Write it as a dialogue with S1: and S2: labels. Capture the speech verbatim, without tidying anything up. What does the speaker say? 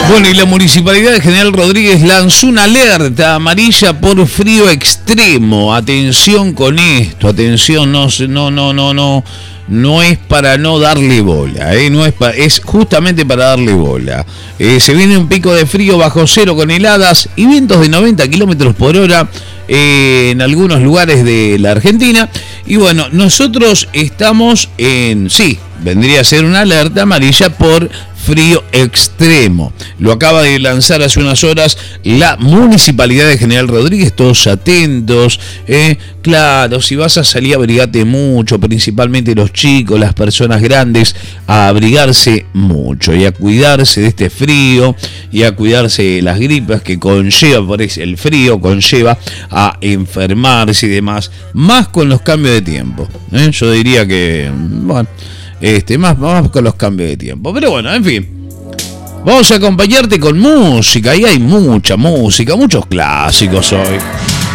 S1: Bueno, y la Municipalidad de General Rodríguez lanzó una alerta amarilla por frío extremo. Atención con esto, atención, no, no, no, no, no, no es para no darle bola, ¿eh? No es, pa, es justamente para darle bola. Eh, se viene un pico de frío bajo cero con heladas y vientos de noventa kilómetros por hora eh, en algunos lugares de la Argentina. Y bueno, nosotros estamos en, sí, vendría a ser una alerta amarilla por frío extremo. Lo acaba de lanzar hace unas horas la Municipalidad de General Rodríguez. Todos atentos, ¿eh? Claro, si vas a salir, abrigate mucho, principalmente los chicos, las personas grandes, a abrigarse mucho y a cuidarse de este frío y a cuidarse de las gripas que conlleva, por eso el frío conlleva a enfermarse y demás, más con los cambios de tiempo, ¿eh? Yo diría que, bueno, Este, más, más con los cambios de tiempo. Pero bueno, en fin. Vamos a acompañarte con música. Y hay mucha música, muchos clásicos hoy.